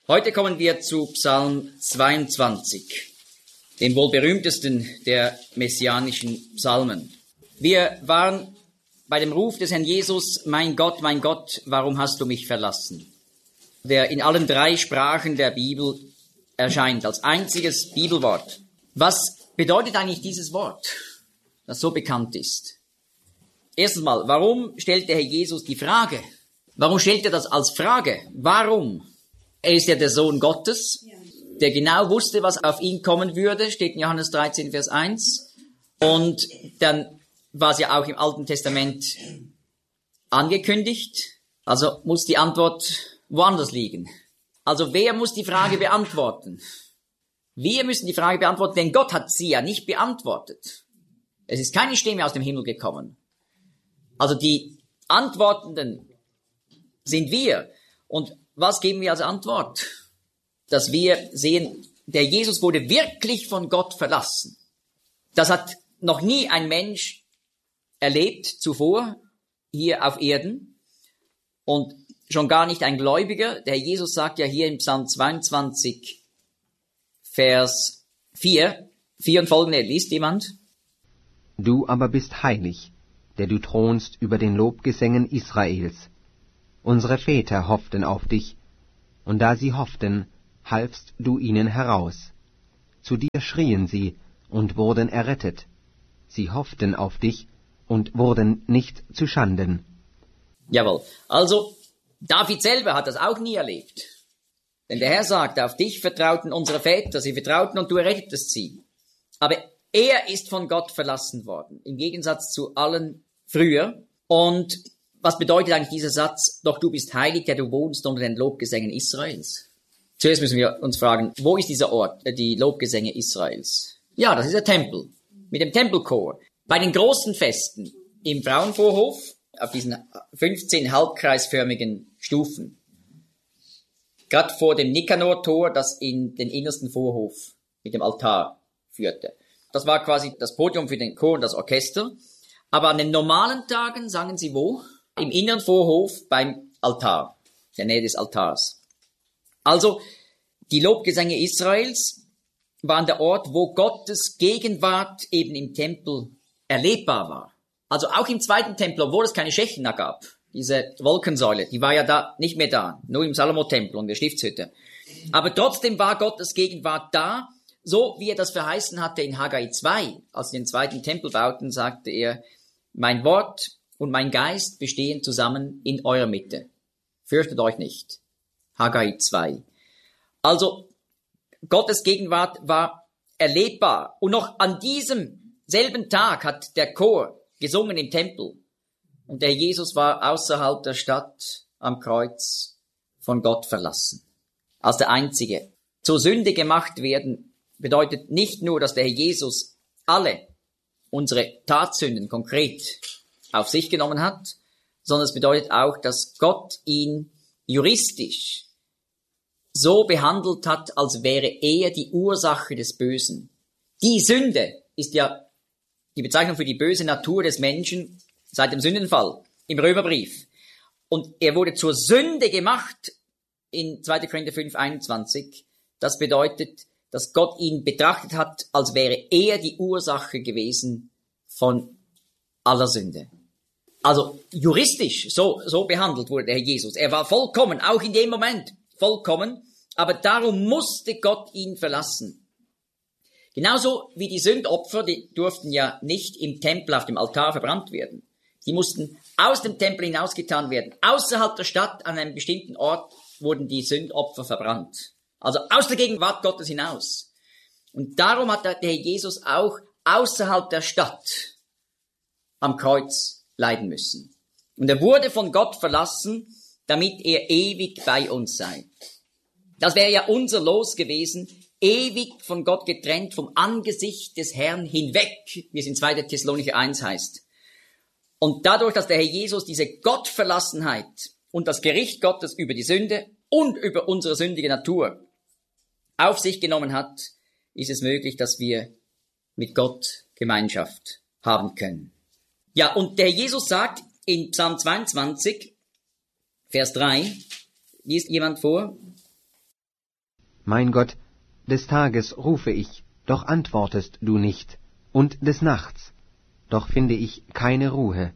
Heute kommen wir zu Psalm 22, dem wohl berühmtesten der messianischen Psalmen. Wir waren bei dem Ruf des Herrn Jesus, mein Gott, warum hast du mich verlassen? Der in allen 3 Sprachen der Bibel erscheint, als einziges Bibelwort. Was bedeutet eigentlich dieses Wort, das so bekannt ist? Erstens mal, warum stellt der Herr Jesus die Frage? Warum stellt er das als Frage? Warum? Er ist ja der Sohn Gottes, der genau wusste, was auf ihn kommen würde, steht in Johannes 13, Vers 1. Und dann war es ja auch im Alten Testament angekündigt. Also muss die Antwort woanders liegen. Also wer muss die Frage beantworten? Wir müssen die Frage beantworten, denn Gott hat sie ja nicht beantwortet. Es ist keine Stimme aus dem Himmel gekommen. Also die Antwortenden sind wir. Und was geben wir als Antwort? Dass wir sehen, der Jesus wurde wirklich von Gott verlassen. Das hat noch nie ein Mensch erlebt zuvor hier auf Erden und schon gar nicht ein Gläubiger. Der Jesus sagt ja hier im Psalm 22, Vers 4 und folgende, liest jemand? Du aber bist heilig, der du thronst über den Lobgesängen Israels. Unsere Väter hofften auf dich, und da sie hofften, halfst du ihnen heraus. Zu dir schrien sie und wurden errettet. Sie hofften auf dich und wurden nicht zu Schanden. Jawohl, also David selber hat das auch nie erlebt. Denn der Herr sagt, auf dich vertrauten unsere Väter, sie vertrauten und du errettetest sie. Aber er ist von Gott verlassen worden, im Gegensatz zu allen früher. Und was bedeutet eigentlich dieser Satz, doch du bist heilig, der du wohnst unter den Lobgesängen Israels? Zuerst müssen wir uns fragen, wo ist dieser Ort, die Lobgesänge Israels? Ja, das ist der Tempel, mit dem Tempelchor. Bei den großen Festen im Frauenvorhof, auf diesen 15 halbkreisförmigen Stufen, gerade vor dem Nikanor-Tor, das in den innersten Vorhof mit dem Altar führte. Das war quasi das Podium für den Chor und das Orchester. Aber an den normalen Tagen sangen sie wo? Im inneren Vorhof beim Altar, in der Nähe des Altars. Also, die Lobgesänge Israels waren der Ort, wo Gottes Gegenwart eben im Tempel erlebbar war. Also auch im zweiten Tempel, obwohl es keine Schechina gab, diese Wolkensäule, die war ja da nicht mehr da, nur im Salomo-Tempel und der Stiftshütte. Aber trotzdem war Gottes Gegenwart da, so wie er das verheißen hatte in Haggai 2. Als sie den zweiten Tempel bauten, sagte er, mein Wort und mein Geist bestehen zusammen in eurer Mitte. Fürchtet euch nicht. Haggai 2. Also, Gottes Gegenwart war erlebbar. Und noch an diesem selben Tag hat der Chor gesungen im Tempel. Und der Jesus war außerhalb der Stadt am Kreuz von Gott verlassen. Als der Einzige. Zur Sünde gemacht werden bedeutet nicht nur, dass der Herr Jesus alle unsere Tatsünden konkret auf sich genommen hat, sondern es bedeutet auch, dass Gott ihn juristisch so behandelt hat, als wäre er die Ursache des Bösen. Die Sünde ist ja die Bezeichnung für die böse Natur des Menschen seit dem Sündenfall im Römerbrief. Und er wurde zur Sünde gemacht in 2. Korinther 5, 21. Das bedeutet, dass Gott ihn betrachtet hat, als wäre er die Ursache gewesen von aller Sünde. Also juristisch so behandelt wurde der Herr Jesus. Er war vollkommen, auch in dem Moment vollkommen, aber darum musste Gott ihn verlassen. Genauso wie die Sündopfer, die durften ja nicht im Tempel auf dem Altar verbrannt werden. Die mussten aus dem Tempel hinausgetan werden. Außerhalb der Stadt, an einem bestimmten Ort, wurden die Sündopfer verbrannt. Also aus der Gegenwart Gottes hinaus. Und darum hat der Herr Jesus auch außerhalb der Stadt am Kreuz leiden müssen. Und er wurde von Gott verlassen, damit er ewig bei uns sei. Das wäre ja unser Los gewesen, ewig von Gott getrennt, vom Angesicht des Herrn hinweg, wie es in 2. Thessalonicher 1 heißt. Und dadurch, dass der Herr Jesus diese Gottverlassenheit und das Gericht Gottes über die Sünde und über unsere sündige Natur auf sich genommen hat, ist es möglich, dass wir mit Gott Gemeinschaft haben können. Ja, und der Jesus sagt in Psalm 22, Vers 3, liest jemand vor? Mein Gott, des Tages rufe ich, doch antwortest du nicht, und des Nachts, doch finde ich keine Ruhe.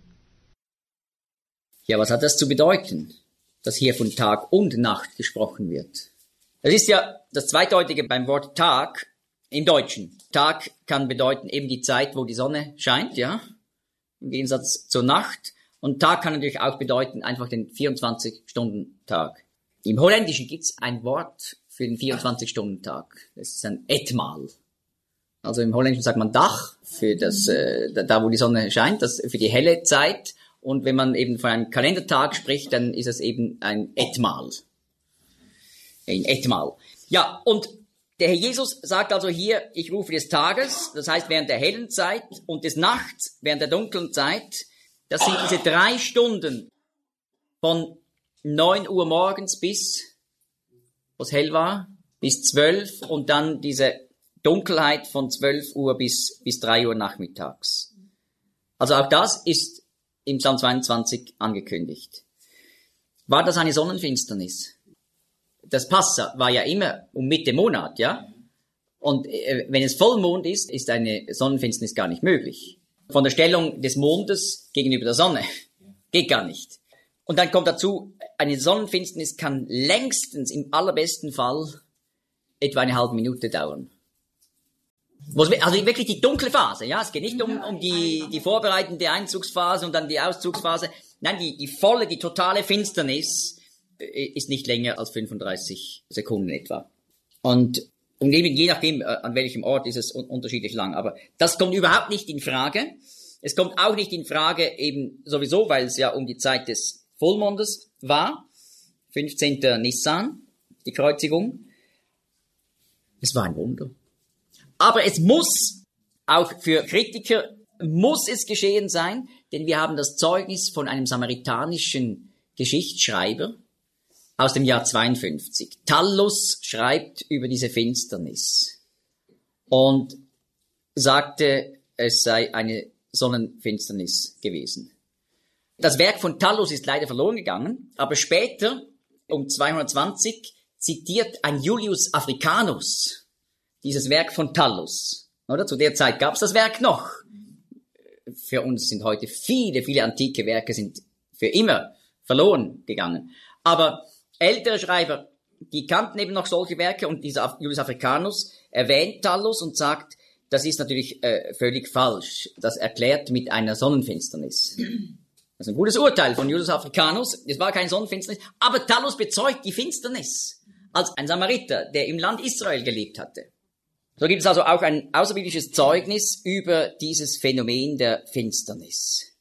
Ja, was hat das zu bedeuten, dass hier von Tag und Nacht gesprochen wird? Das ist ja das Zweideutige beim Wort Tag im Deutschen. Tag kann bedeuten eben die Zeit, wo die Sonne scheint, ja, im Gegensatz zur Nacht. Und Tag kann natürlich auch bedeuten einfach den 24-Stunden-Tag. Im Holländischen gibt's ein Wort für den 24-Stunden-Tag. Das ist ein etmaal. Also im Holländischen sagt man Dach für das, da wo die Sonne scheint, das für die helle Zeit. Und wenn man eben von einem Kalendertag spricht, dann ist es eben ein etmaal. Ein etmaal. Ja, und der Herr Jesus sagt also hier, ich rufe des Tages, das heißt während der hellen Zeit, und des Nachts, während der dunklen Zeit. Das sind diese 3 Stunden von 9 Uhr morgens bis, was hell war, bis 12 und dann diese Dunkelheit von 12 Uhr bis 3 Uhr nachmittags. Also auch das ist im Psalm 22 angekündigt. War das eine Sonnenfinsternis? Das Passa war ja immer um Mitte Monat, ja? Und wenn es Vollmond ist, ist eine Sonnenfinsternis gar nicht möglich. Von der Stellung des Mondes gegenüber der Sonne. Geht gar nicht. Und dann kommt dazu, eine Sonnenfinsternis kann längstens im allerbesten Fall etwa eine halbe Minute dauern. Also wirklich die dunkle Phase, ja. Es geht nicht um die vorbereitende Einzugsphase und dann die Auszugsphase. Nein, die volle, die totale Finsternis ist nicht länger als 35 Sekunden etwa. Und eben je nachdem, an welchem Ort ist es unterschiedlich lang. Aber das kommt überhaupt nicht in Frage. Es kommt auch nicht in Frage eben sowieso, weil es ja um die Zeit des Vollmondes war. 15. Nissan, die Kreuzigung. Es war ein Wunder. Aber es muss, auch für Kritiker, muss es geschehen sein, denn wir haben das Zeugnis von einem samaritanischen Geschichtsschreiber aus dem Jahr 52. Thallus schreibt über diese Finsternis und sagte, es sei eine Sonnenfinsternis gewesen. Das Werk von Thallus ist leider verloren gegangen, aber später, um 220, zitiert ein Julius Africanus dieses Werk von Thallus. Oder? Zu der Zeit gab es das Werk noch. Für uns sind heute viele antike Werke sind für immer verloren gegangen. Aber ältere Schreiber, die kannten eben noch solche Werke und dieser Julius Africanus erwähnt Thallus und sagt, das ist natürlich völlig falsch. Das erklärt mit einer Sonnenfinsternis. Das ist ein gutes Urteil von Julius Africanus. Es war keine Sonnenfinsternis, aber Thallus bezeugt die Finsternis als ein Samariter, der im Land Israel gelebt hatte. So gibt es also auch ein außerbiblisches Zeugnis über dieses Phänomen der Finsternis.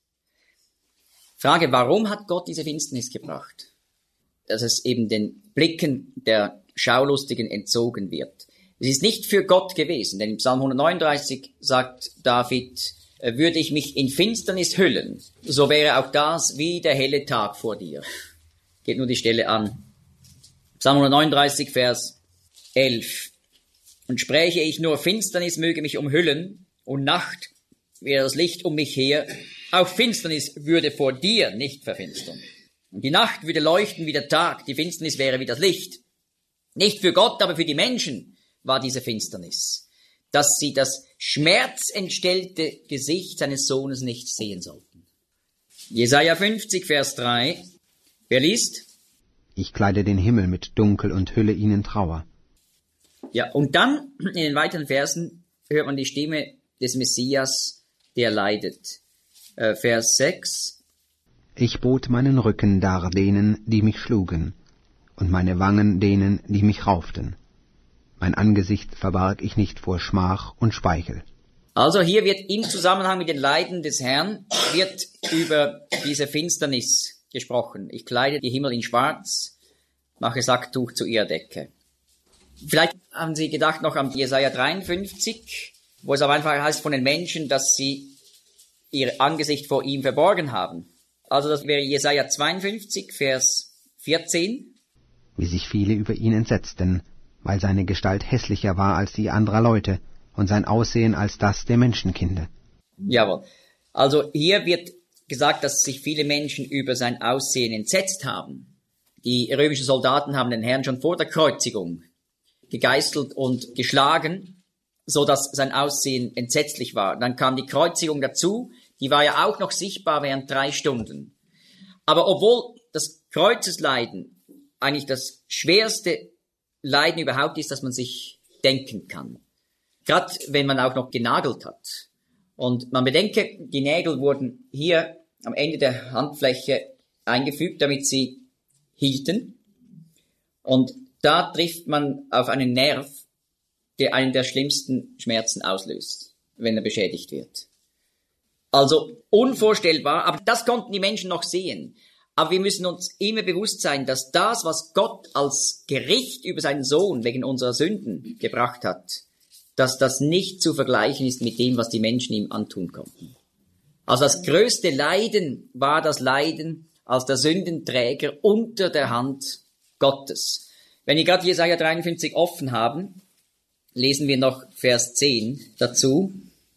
Frage, warum hat Gott diese Finsternis gebracht? Dass es eben den Blicken der Schaulustigen entzogen wird. Es ist nicht für Gott gewesen, denn im Psalm 139 sagt David, würde ich mich in Finsternis hüllen, so wäre auch das wie der helle Tag vor dir. Geht nur die Stelle an. Psalm 139, Vers 11. Und spräche ich nur, Finsternis möge mich umhüllen, und Nacht wäre das Licht um mich her, auch Finsternis würde vor dir nicht verfinstern. Und die Nacht würde leuchten wie der Tag, die Finsternis wäre wie das Licht. Nicht für Gott, aber für die Menschen war diese Finsternis, dass sie das schmerzentstellte Gesicht seines Sohnes nicht sehen sollten. Jesaja 50, Vers 3. Wer liest? Ich kleide den Himmel mit Dunkel und hülle ihn in Trauer. Ja, und dann in den weiteren Versen hört man die Stimme des Messias, der leidet. Vers 6. Ich bot meinen Rücken dar denen, die mich schlugen, und meine Wangen denen, die mich rauften. Mein Angesicht verbarg ich nicht vor Schmach und Speichel. Also hier wird im Zusammenhang mit den Leiden des Herrn, wird über diese Finsternis gesprochen. Ich kleide die Himmel in Schwarz, mache Sacktuch zu ihrer Decke. Vielleicht haben Sie gedacht noch an Jesaja 53, wo es aber einfach heißt von den Menschen, dass sie ihr Angesicht vor ihm verborgen haben. Also das wäre Jesaja 52, Vers 14. Wie sich viele über ihn entsetzten, weil seine Gestalt hässlicher war als die anderer Leute und sein Aussehen als das der Menschenkinder. Jawohl. Also hier wird gesagt, dass sich viele Menschen über sein Aussehen entsetzt haben. Die römischen Soldaten haben den Herrn schon vor der Kreuzigung gegeißelt und geschlagen, so dass sein Aussehen entsetzlich war. Dann kam die Kreuzigung dazu, die war ja auch noch sichtbar während 3 Stunden. Aber obwohl das Kreuzesleiden eigentlich das schwerste Leiden überhaupt ist, das man sich denken kann, gerade wenn man auch noch genagelt hat. Und man bedenke, die Nägel wurden hier am Ende der Handfläche eingefügt, damit sie hielten. Und da trifft man auf einen Nerv, der einen der schlimmsten Schmerzen auslöst, wenn er beschädigt wird. Also unvorstellbar, aber das konnten die Menschen noch sehen. Aber wir müssen uns immer bewusst sein, dass das, was Gott als Gericht über seinen Sohn wegen unserer Sünden gebracht hat, dass das nicht zu vergleichen ist mit dem, was die Menschen ihm antun konnten. Also das größte Leiden war das Leiden als der Sündenträger unter der Hand Gottes. Wenn wir gerade Jesaja 53 offen haben, lesen wir noch Vers 10 dazu.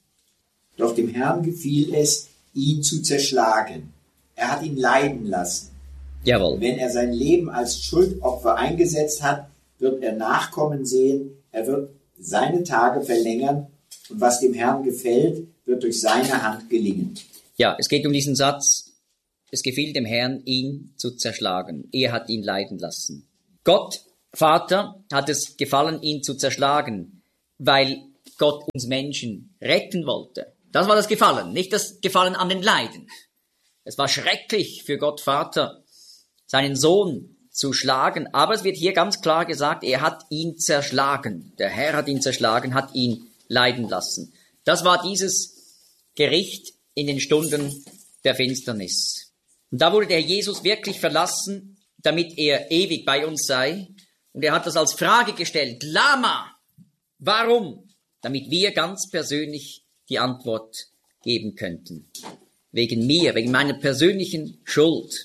Doch dem Herrn gefiel es, ihn zu zerschlagen. Er hat ihn leiden lassen. Jawohl. Wenn er sein Leben als Schuldopfer eingesetzt hat, wird er Nachkommen sehen. Er wird seine Tage verlängern. Und was dem Herrn gefällt, wird durch seine Hand gelingen. Ja, es geht um diesen Satz. Es gefiel dem Herrn, ihn zu zerschlagen. Er hat ihn leiden lassen. Gott, Vater, hat es gefallen, ihn zu zerschlagen, weil Gott uns Menschen retten wollte. Das war das Gefallen, nicht das Gefallen an den Leiden. Es war schrecklich für Gott Vater, seinen Sohn zu schlagen, aber es wird hier ganz klar gesagt, er hat ihn zerschlagen. Der Herr hat ihn zerschlagen, hat ihn leiden lassen. Das war dieses Gericht in den Stunden der Finsternis. Und da wurde der Jesus wirklich verlassen, damit er ewig bei uns sei. Und er hat das als Frage gestellt, Lama, warum? Damit wir ganz persönlich die Antwort geben könnten. Wegen mir, wegen meiner persönlichen Schuld.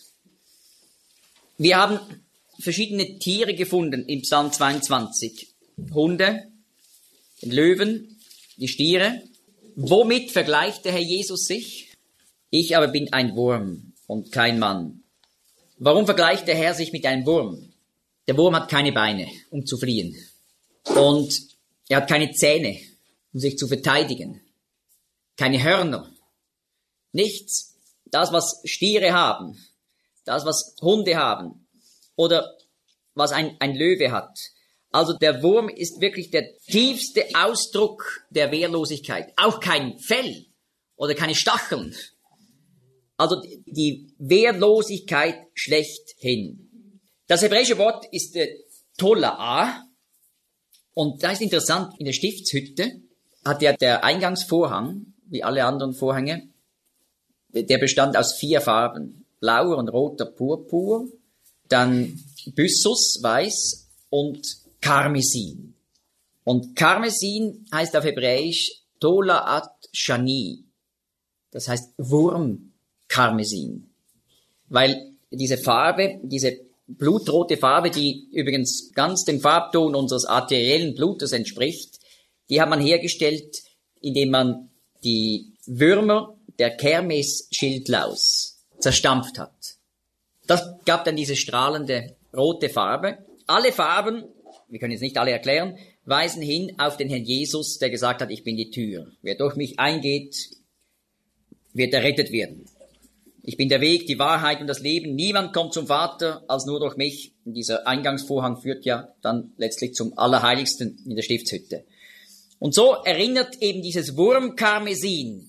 Wir haben verschiedene Tiere gefunden im Psalm 22. Hunde, den Löwen, die Stiere. Womit vergleicht der Herr Jesus sich? Ich aber bin ein Wurm und kein Mann. Warum vergleicht der Herr sich mit einem Wurm? Der Wurm hat keine Beine, um zu fliehen. Und er hat keine Zähne, um sich zu verteidigen. Keine Hörner. Nichts. Das, was Stiere haben, das, was Hunde haben oder was ein Löwe hat. Also der Wurm ist wirklich der tiefste Ausdruck der Wehrlosigkeit. Auch kein Fell oder keine Stacheln. Also die Wehrlosigkeit schlechthin. Das hebräische Wort ist Tola'a. Und da ist interessant, in der Stiftshütte hat ja der Eingangsvorhang, wie alle anderen Vorhänge, der bestand aus 4 Farben. Blauer und roter Purpur, dann Byssus, weiß und Karmesin. Und Karmesin heißt auf Hebräisch Tola'at Shani. Das heißt Wurmkarmesin. Weil diese Farbe, diese blutrote Farbe, die übrigens ganz dem Farbton unseres arteriellen Blutes entspricht, die hat man hergestellt, indem man die Würmer der Kermes-Schildlaus zerstampft hat. Das gab dann diese strahlende rote Farbe. Alle Farben, wir können jetzt nicht alle erklären, weisen hin auf den Herrn Jesus, der gesagt hat, ich bin die Tür. Wer durch mich eingeht, wird errettet werden. Ich bin der Weg, die Wahrheit und das Leben. Niemand kommt zum Vater als nur durch mich. Und dieser Eingangsvorhang führt ja dann letztlich zum Allerheiligsten in der Stiftshütte. Und so erinnert eben dieses Wurmkarmesin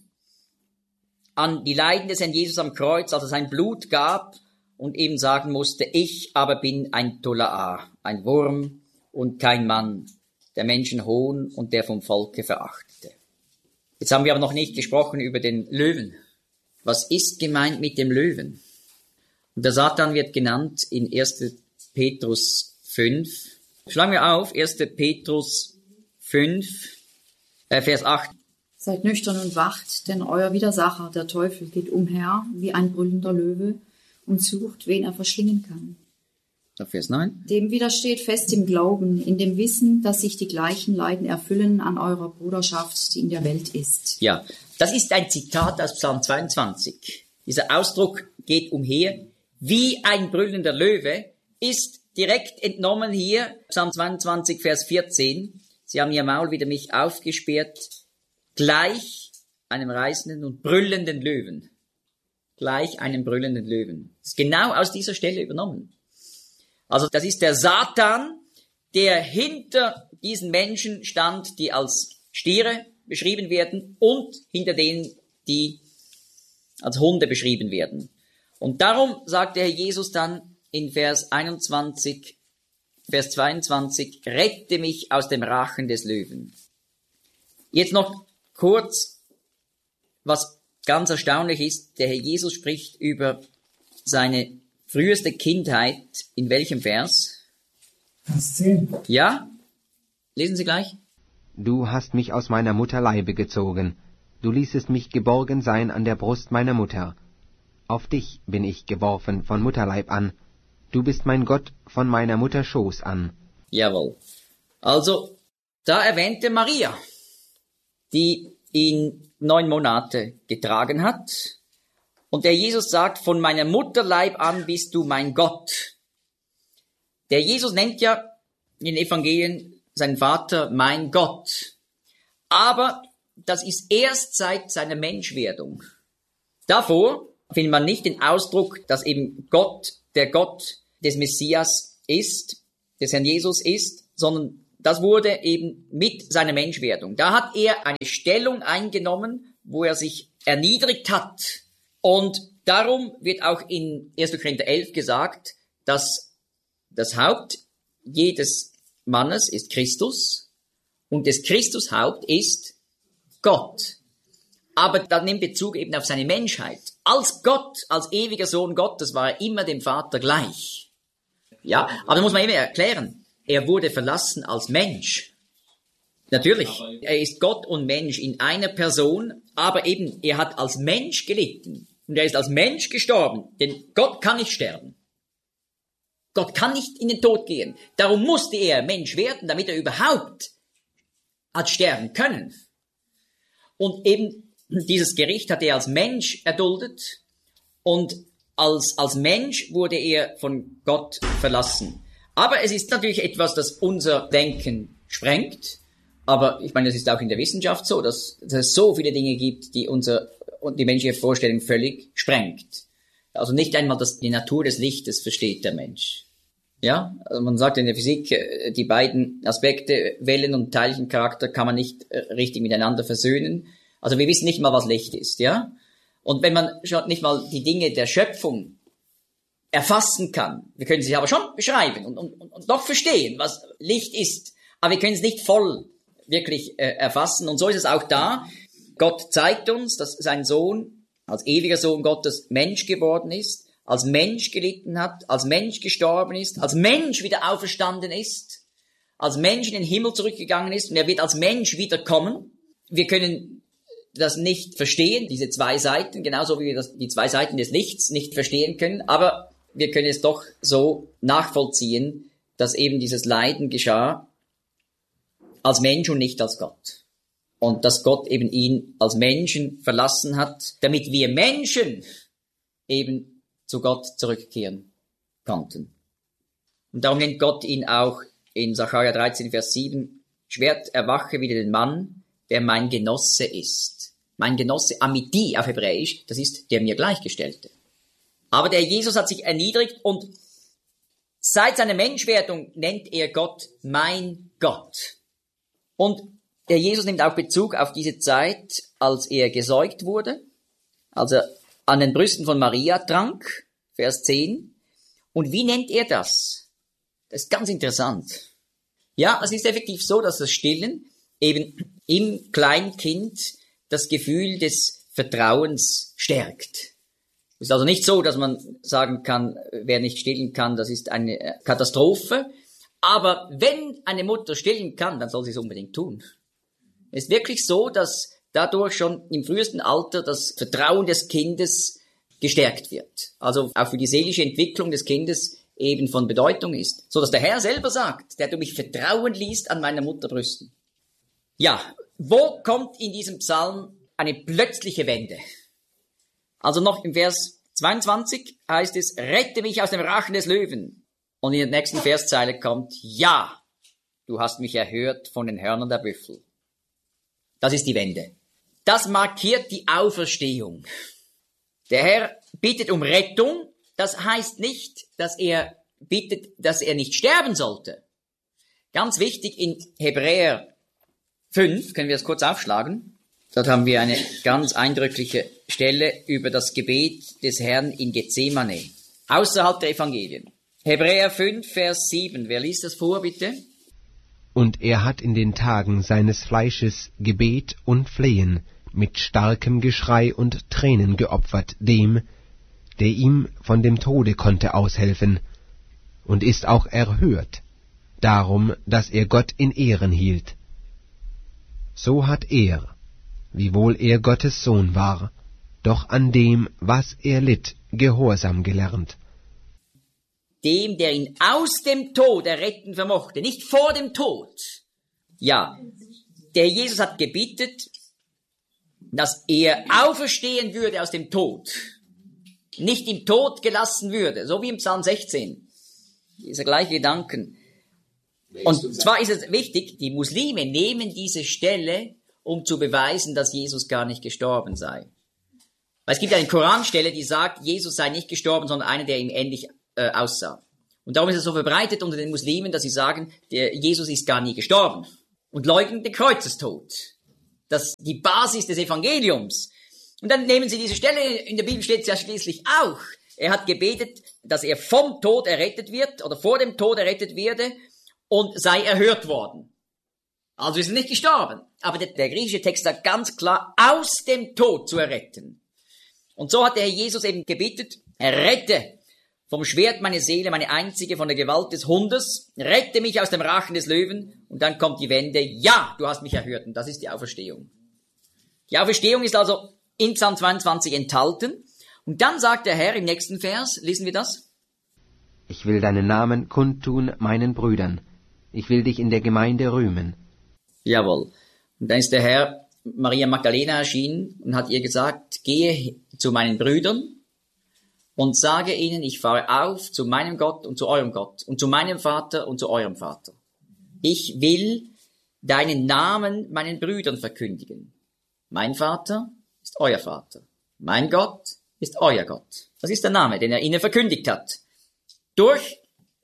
an die Leiden des Herrn Jesus am Kreuz, als er sein Blut gab und eben sagen musste, ich aber bin ein Tola'a, ein Wurm und kein Mann, der Menschen hohn und der vom Volke verachtete. Jetzt haben wir aber noch nicht gesprochen über den Löwen. Was ist gemeint mit dem Löwen? Und der Satan wird genannt in 1. Petrus 5. Schlagen wir auf, 1. Petrus 5, Vers 8. Seid nüchtern und wacht, denn euer Widersacher, der Teufel, geht umher wie ein brüllender Löwe und sucht, wen er verschlingen kann. Vers 9. Dem widersteht fest im Glauben, in dem Wissen, dass sich die gleichen Leiden erfüllen an eurer Bruderschaft, die in der Welt ist. Ja, das ist ein Zitat aus Psalm 22. Dieser Ausdruck geht umher. Wie ein brüllender Löwe ist direkt entnommen hier, Psalm 22, Vers 14. Sie haben ihr Maul wider mich aufgesperrt, gleich einem reißenden und brüllenden Löwen. Gleich einem brüllenden Löwen. Das ist genau aus dieser Stelle übernommen. Also das ist der Satan, der hinter diesen Menschen stand, die als Stiere beschrieben werden und hinter denen, die als Hunde beschrieben werden. Und darum sagt der Herr Jesus dann in Vers 21, Vers 22, rette mich aus dem Rachen des Löwen. Jetzt noch kurz, was ganz erstaunlich ist, der Herr Jesus spricht über seine früheste Kindheit. In welchem Vers? Vers 10. Ja? Lesen Sie gleich. Du hast mich aus meiner Mutter Leibe gezogen. Du ließest mich geborgen sein an der Brust meiner Mutter. Auf dich bin ich geworfen von Mutterleib an. Du bist mein Gott von meiner Mutter Schoß an. Jawohl. Also, da erwähnte Maria, die ihn 9 Monate getragen hat. Und der Jesus sagt, von meiner Mutterleib an bist du mein Gott. Der Jesus nennt ja in den Evangelien seinen Vater mein Gott. Aber das ist erst seit seiner Menschwerdung. Davor findet man nicht den Ausdruck, dass eben Gott der Gott des Messias ist, des Herrn Jesus ist, sondern das wurde eben mit seiner Menschwerdung. Da hat er eine Stellung eingenommen, wo er sich erniedrigt hat. Und darum wird auch in 1. Korinther 11 gesagt, dass das Haupt jedes Mannes ist Christus und des Christus Haupt ist Gott. Aber das nimmt Bezug eben auf seine Menschheit. Als Gott, als ewiger Sohn Gottes war er immer dem Vater gleich. Ja, aber da muss man immer erklären, er wurde verlassen als Mensch. Natürlich, er ist Gott und Mensch in einer Person, aber eben, er hat als Mensch gelitten. Und er ist als Mensch gestorben, denn Gott kann nicht sterben. Gott kann nicht in den Tod gehen. Darum musste er Mensch werden, damit er überhaupt hat sterben können. Und eben dieses Gericht hat er als Mensch erduldet und als Mensch wurde er von Gott verlassen. Aber es ist natürlich etwas, das unser Denken sprengt. Aber ich meine, es ist auch in der Wissenschaft so, dass es so viele Dinge gibt, die die menschliche Vorstellung völlig sprengt. Also nicht einmal die Natur des Lichtes versteht der Mensch. Ja, also man sagt in der Physik, die beiden Aspekte, Wellen- und Teilchencharakter, kann man nicht richtig miteinander versöhnen. Also wir wissen nicht mal, was Licht ist, ja? Und wenn man schon nicht mal die Dinge der Schöpfung erfassen kann, wir können sie aber schon beschreiben und doch verstehen, was Licht ist, aber wir können es nicht voll wirklich erfassen. Und so ist es auch da. Gott zeigt uns, dass sein Sohn als ewiger Sohn Gottes Mensch geworden ist, als Mensch gelitten hat, als Mensch gestorben ist, als Mensch wieder auferstanden ist, als Mensch in den Himmel zurückgegangen ist und er wird als Mensch wiederkommen. Wir können das nicht verstehen, diese zwei Seiten, genauso wie wir die zwei Seiten des Lichts nicht verstehen können, aber wir können es doch so nachvollziehen, dass eben dieses Leiden geschah als Mensch und nicht als Gott. Und dass Gott eben ihn als Menschen verlassen hat, damit wir Menschen eben zu Gott zurückkehren konnten. Und darum nennt Gott ihn auch in Sacharja 13, Vers 7, Schwert erwache wieder den Mann, der mein Genosse ist. Mein Genosse, Amiti auf Hebräisch, das ist der mir Gleichgestellte. Aber der Jesus hat sich erniedrigt und seit seiner Menschwerdung nennt er Gott mein Gott. Und der Jesus nimmt auch Bezug auf diese Zeit, als er gesäugt wurde, als er an den Brüsten von Maria trank, Vers 10. Und wie nennt er das? Das ist ganz interessant. Ja, es ist effektiv so, dass das Stillen eben im Kleinkind das Gefühl des Vertrauens stärkt. Es ist also nicht so, dass man sagen kann, wer nicht stillen kann, das ist eine Katastrophe. Aber wenn eine Mutter stillen kann, dann soll sie es unbedingt tun. Es ist wirklich so, dass dadurch schon im frühesten Alter das Vertrauen des Kindes gestärkt wird. Also auch für die seelische Entwicklung des Kindes eben von Bedeutung ist. So dass der Herr selber sagt, der du mich vertrauen ließt an meiner Mutterbrüsten. Ja, wo kommt in diesem Psalm eine plötzliche Wende? Also noch im Vers 22 heißt es, rette mich aus dem Rachen des Löwen. Und in der nächsten Verszeile kommt, ja, du hast mich erhört von den Hörnern der Büffel. Das ist die Wende. Das markiert die Auferstehung. Der Herr bittet um Rettung. Das heißt nicht, dass er bittet, dass er nicht sterben sollte. Ganz wichtig, in Hebräer 5, können wir das kurz aufschlagen. Dort haben wir eine ganz eindrückliche Stelle über das Gebet des Herrn in Gethsemane, außerhalb der Evangelien. Hebräer 5, Vers 7. Wer liest das vor, bitte? Und er hat in den Tagen seines Fleisches Gebet und Flehen mit starkem Geschrei und Tränen geopfert dem, der ihm von dem Tode konnte aushelfen, und ist auch erhört, darum, dass er Gott in Ehren hielt. So hat er, wiewohl er Gottes Sohn war, doch an dem, was er litt, Gehorsam gelernt. Dem, der ihn aus dem Tod erretten vermochte, nicht vor dem Tod. Ja, der Jesus hat gebietet, dass er auferstehen würde aus dem Tod, nicht im Tod gelassen würde, so wie im Psalm 16. Dieser gleiche Gedanken. Und zwar ist es wichtig, die Muslime nehmen diese Stelle, um zu beweisen, dass Jesus gar nicht gestorben sei. Weil es gibt eine Koranstelle, die sagt, Jesus sei nicht gestorben, sondern einer, der ihm ähnlich aussah. Und darum ist es so verbreitet unter den Muslimen, dass sie sagen, Jesus ist gar nie gestorben und leugnen den Kreuzestod. Das ist die Basis des Evangeliums. Und dann nehmen sie diese Stelle, in der Bibel steht es ja schließlich auch. Er hat gebetet, dass er vom Tod errettet wird oder vor dem Tod errettet werde und sei erhört worden. Also ist er nicht gestorben. Aber der griechische Text sagt ganz klar, aus dem Tod zu erretten. Und so hat der Herr Jesus eben gebetet, errette vom Schwert meine Seele, meine einzige, von der Gewalt des Hundes, rette mich aus dem Rachen des Löwen, und dann kommt die Wende, ja, du hast mich erhört, und das ist die Auferstehung. Die Auferstehung ist also in Psalm 22 enthalten, und dann sagt der Herr im nächsten Vers, lesen wir das? Ich will deinen Namen kundtun meinen Brüdern, ich will dich in der Gemeinde rühmen. Jawohl. Und dann ist der Herr Maria Magdalena erschienen und hat ihr gesagt, gehe zu meinen Brüdern, und sage ihnen, ich fahre auf zu meinem Gott und zu eurem Gott und zu meinem Vater und zu eurem Vater. Ich will deinen Namen meinen Brüdern verkündigen. Mein Vater ist euer Vater. Mein Gott ist euer Gott. Das ist der Name, den er ihnen verkündigt hat. Durch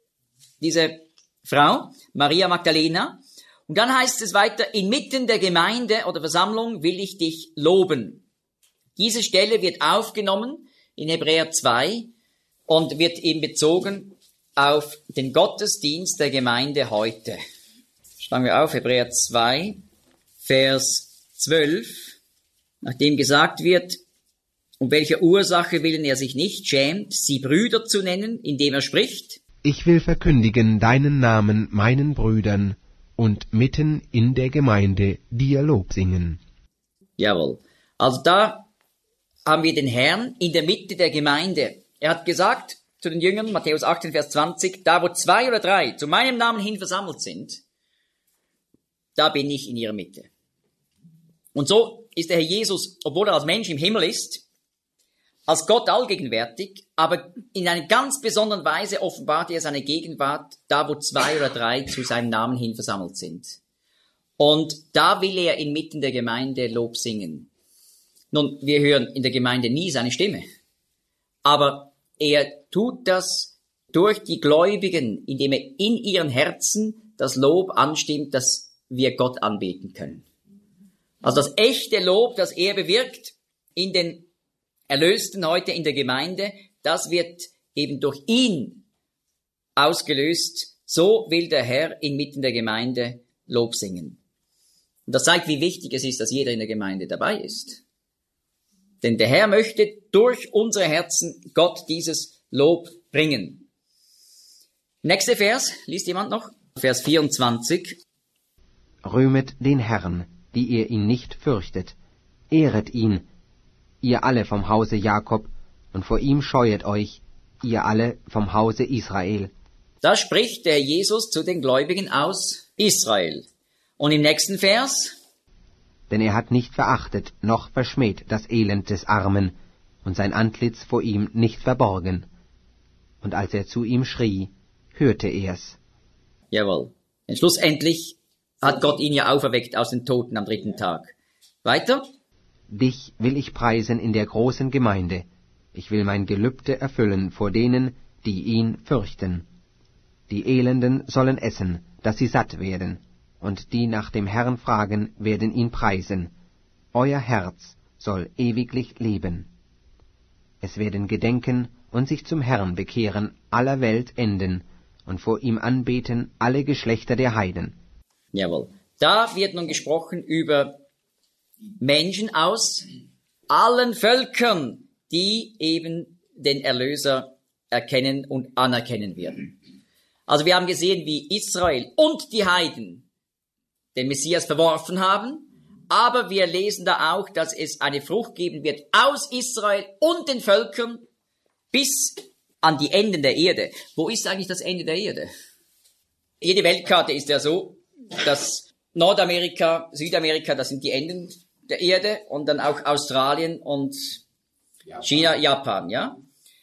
diese Frau, Maria Magdalena. Und dann heißt es weiter, inmitten der Gemeinde oder Versammlung will ich dich loben. Diese Stelle wird aufgenommen in Hebräer 2 und wird eben bezogen auf den Gottesdienst der Gemeinde heute. Schlagen wir auf, Hebräer 2, Vers 12, nachdem gesagt wird, um welcher Ursache willen er sich nicht schämt, sie Brüder zu nennen, indem er spricht, Ich will verkündigen deinen Namen meinen Brüdern und mitten in der Gemeinde dir Lob singen. Jawohl. Also da haben wir den Herrn in der Mitte der Gemeinde. Er hat gesagt zu den Jüngern, Matthäus 18, Vers 20, da wo 2 oder 3 zu meinem Namen hin versammelt sind, da bin ich in ihrer Mitte. Und so ist der Herr Jesus, obwohl er als Mensch im Himmel ist, als Gott allgegenwärtig, aber in einer ganz besonderen Weise offenbart er seine Gegenwart, da wo 2 oder 3 zu seinem Namen hin versammelt sind. Und da will er inmitten der Gemeinde Lob singen. Nun, wir hören in der Gemeinde nie seine Stimme, aber er tut das durch die Gläubigen, indem er in ihren Herzen das Lob anstimmt, dass wir Gott anbeten können. Also das echte Lob, das er bewirkt in den Erlösten heute in der Gemeinde, das wird eben durch ihn ausgelöst. So will der Herr inmitten der Gemeinde Lob singen. Und das zeigt, wie wichtig es ist, dass jeder in der Gemeinde dabei ist. Denn der Herr möchte durch unsere Herzen Gott dieses Lob bringen. Nächster Vers, liest jemand noch? Vers 24. Rühmet den Herrn, die ihr ihn nicht fürchtet. Ehret ihn, ihr alle vom Hause Jakob, und vor ihm scheuet euch, ihr alle vom Hause Israel. Da spricht der Jesus zu den Gläubigen aus Israel. Und im nächsten Vers, denn er hat nicht verachtet, noch verschmäht das Elend des Armen, und sein Antlitz vor ihm nicht verborgen. Und als er zu ihm schrie, hörte er's. Jawohl. Denn schlussendlich hat Gott ihn ja auferweckt aus den Toten am 3. Tag. Weiter? Dich will ich preisen in der großen Gemeinde. Ich will mein Gelübde erfüllen vor denen, die ihn fürchten. Die Elenden sollen essen, dass sie satt werden, und die nach dem Herrn fragen, werden ihn preisen. Euer Herz soll ewiglich leben. Es werden gedenken und sich zum Herrn bekehren aller Welt enden und vor ihm anbeten alle Geschlechter der Heiden. Jawohl. Da wird nun gesprochen über Menschen aus allen Völkern, die eben den Erlöser erkennen und anerkennen werden. Also wir haben gesehen, wie Israel und die Heiden den Messias verworfen haben, aber wir lesen da auch, dass es eine Frucht geben wird aus Israel und den Völkern bis an die Enden der Erde. Wo ist eigentlich das Ende der Erde? Jede Weltkarte ist ja so, dass Nordamerika, Südamerika, das sind die Enden der Erde, und dann auch Australien und China, Japan, ja?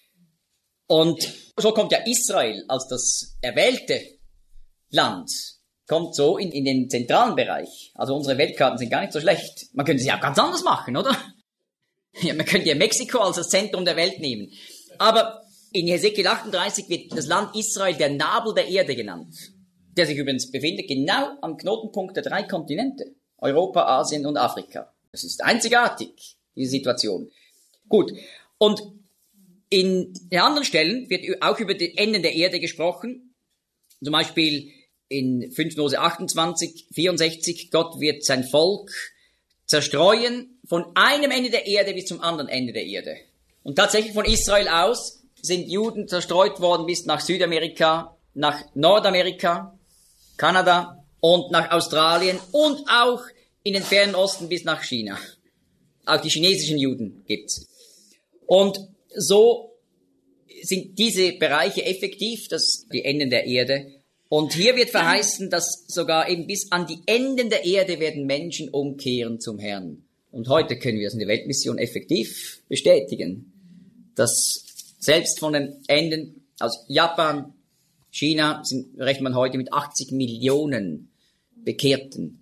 Und so kommt ja Israel als das erwählte Land, kommt so in den zentralen Bereich. Also unsere Weltkarten sind gar nicht so schlecht. Man könnte sie auch ganz anders machen, oder? Ja, man könnte ja Mexiko als das Zentrum der Welt nehmen. Aber in Hesekiel 38 wird das Land Israel der Nabel der Erde genannt, der sich übrigens befindet genau am Knotenpunkt der 3 Kontinente. Europa, Asien und Afrika. Das ist einzigartig, diese Situation. Gut, und in den anderen Stellen wird auch über die Enden der Erde gesprochen. Zum Beispiel in 5. Mose 28, 64, Gott wird sein Volk zerstreuen von einem Ende der Erde bis zum anderen Ende der Erde. Und tatsächlich von Israel aus sind Juden zerstreut worden bis nach Südamerika, nach Nordamerika, Kanada und nach Australien und auch in den fernen Osten bis nach China. Auch die chinesischen Juden gibt's. Und so sind diese Bereiche effektiv, die Enden der Erde. Und hier wird verheißen, dass sogar eben bis an die Enden der Erde werden Menschen umkehren zum Herrn. Und heute können wir es in der Weltmission effektiv bestätigen, dass selbst von den Enden aus Japan, China, rechnet man heute mit 80 Millionen Bekehrten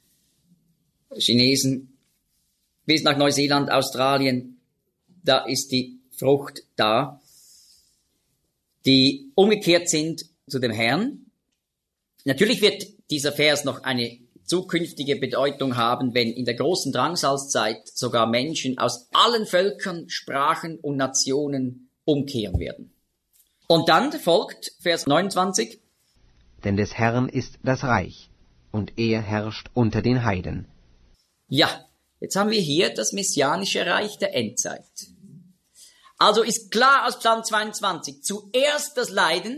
Chinesen, bis nach Neuseeland, Australien, da ist die Frucht da, die umgekehrt sind zu dem Herrn. Natürlich wird dieser Vers noch eine zukünftige Bedeutung haben, wenn in der großen Drangsalzzeit sogar Menschen aus allen Völkern, Sprachen und Nationen umkehren werden. Und dann folgt Vers 29. Denn des Herrn ist das Reich, und er herrscht unter den Heiden. Ja, jetzt haben wir hier das messianische Reich der Endzeit. Also ist klar aus Psalm 22, zuerst das Leiden,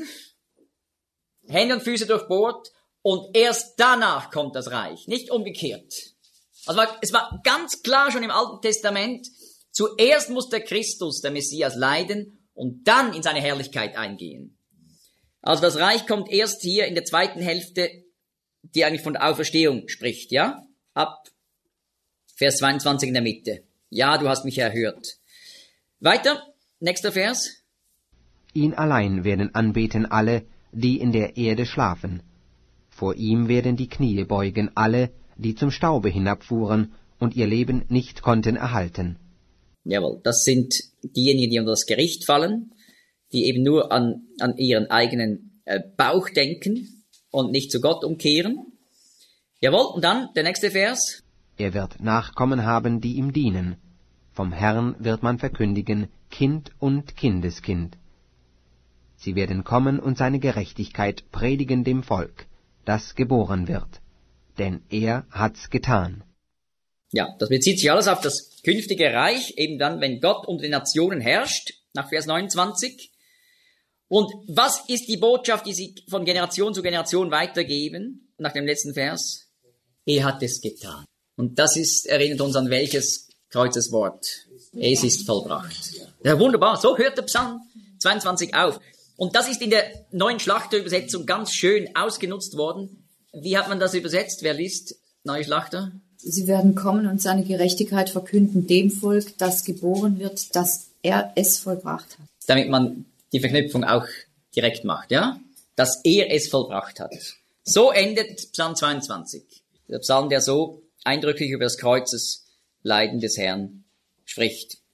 Hände und Füße durchbohrt, und erst danach kommt das Reich, nicht umgekehrt. Also es war ganz klar schon im Alten Testament, zuerst muss der Christus, der Messias, leiden und dann in seine Herrlichkeit eingehen. Also das Reich kommt erst hier in der zweiten Hälfte, die eigentlich von der Auferstehung spricht, ja? Ab Vers 22 in der Mitte. Ja, du hast mich erhört. Weiter, nächster Vers. Ihn allein werden anbeten alle, die in der Erde schlafen. Vor ihm werden die Knie beugen alle, die zum Staube hinabfuhren und ihr Leben nicht konnten erhalten. Jawohl, das sind diejenigen, die unter das Gericht fallen, die eben nur an ihren eigenen Bauch denken und nicht zu Gott umkehren. Jawohl, und dann der nächste Vers. Er wird Nachkommen haben, die ihm dienen. Vom Herrn wird man verkündigen, Kind und Kindeskind. Sie werden kommen und seine Gerechtigkeit predigen dem Volk, das geboren wird. Denn er hat's getan. Ja, das bezieht sich alles auf das künftige Reich, eben dann, wenn Gott unter den Nationen herrscht, nach Vers 29. Und was ist die Botschaft, die sie von Generation zu Generation weitergeben, nach dem letzten Vers? Er hat es getan. Und das erinnert uns an welches Kreuzeswort? Es ist vollbracht. Ja, wunderbar, so hört der Psalm 22 auf. Und das ist in der neuen Schlachterübersetzung ganz schön ausgenutzt worden. Wie hat man das übersetzt? Wer liest Neue Schlachter? Sie werden kommen und seine Gerechtigkeit verkünden dem Volk, das geboren wird, dass er es vollbracht hat. Damit man die Verknüpfung auch direkt macht, ja? dass er es vollbracht hat. So endet Psalm 22. Der Psalm, der so eindrücklich über das Kreuzesleiden des Herrn spricht.